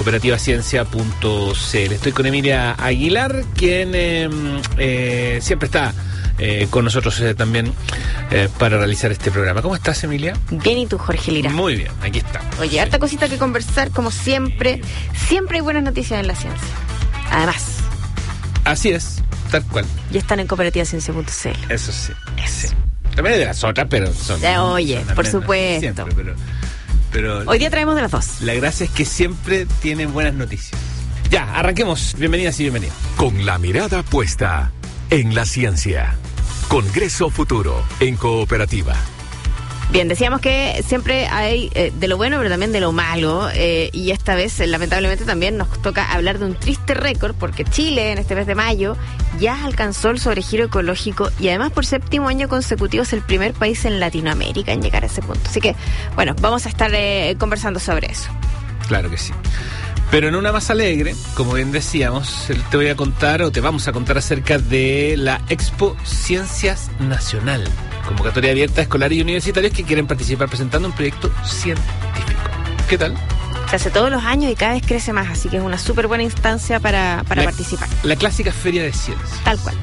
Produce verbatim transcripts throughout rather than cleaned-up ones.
cooperativa ciencia punto c l. Estoy con Emilia Aguilar, quien eh, eh, siempre está eh, con nosotros eh, también eh, para realizar este programa. ¿Cómo estás, Emilia? Bien, ¿y tú, Jorge Lira? Muy bien, aquí está. Oye, sí. harta cosita que conversar, como siempre. Siempre hay buenas noticias en la ciencia. Además. Así es, tal cual. Ya están en cooperativa ciencia punto c l. Eso sí. Eso. Sí. También hay de las otras, pero son... Eh, oye, son por amenas, supuesto. Siempre, pero, pero Hoy día traemos de las dos. la gracia es que siempre tienen buenas noticias. Ya, arranquemos. Bienvenidas y bienvenidos. Con la mirada puesta en la ciencia. Congreso Futuro en Cooperativa. Bien, decíamos que siempre hay eh, de lo bueno, pero también de lo malo. Eh, y esta vez, eh, lamentablemente, también nos toca hablar de un triste récord, porque Chile, en este mes de mayo, ya alcanzó el sobregiro ecológico y además por séptimo año consecutivo es el primer país en Latinoamérica en llegar a ese punto. Así que, bueno, vamos a estar eh, conversando sobre eso. Claro que sí. Pero en una más alegre, como bien decíamos, te voy a contar o te vamos a contar acerca de la Expo Ciencias Nacional. Convocatoria abierta a escolares y universitarios que quieren participar presentando un proyecto científico. ¿Qué tal? Se hace todos los años y cada vez crece más, así que es una súper buena instancia para, para la, participar. La clásica Feria de Ciencias. Tal cual.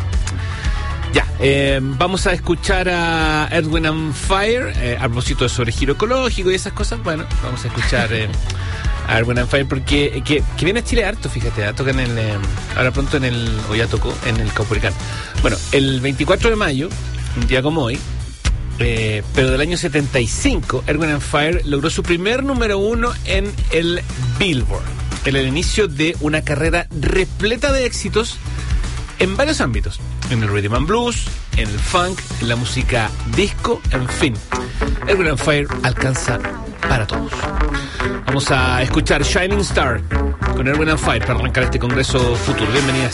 Ya, eh, vamos a escuchar a Earth, Wind and Fire, eh, a propósito de sobregiro ecológico y esas cosas. Bueno, vamos a escuchar eh, a Earth, Wind and Fire porque que, que viene a Chile harto, fíjate, ya tocan en el, eh, ahora pronto en el, o ya tocó, en el Caupolicán. Bueno, el veinticuatro de mayo, un día como hoy, eh, pero del año setenta y cinco, Earth, Wind and Fire logró su primer número uno en el Billboard, en el inicio de una carrera repleta de éxitos en varios ámbitos, en el rhythm and blues, en el funk, en la música disco, en fin. Earth, Wind and Fire alcanza para todos. Vamos a escuchar Shining Star con Earth, Wind and Fire para arrancar este Congreso Futuro. Bienvenidas.